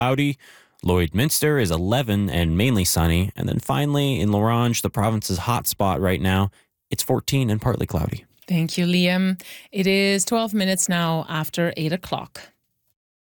cloudy. Lloydminster is 11 and mainly sunny. And then finally, in La Ronge, the province's hot spot right now, it's 14 and partly cloudy. Thank you, Liam. It is 12 minutes now after 8 o'clock.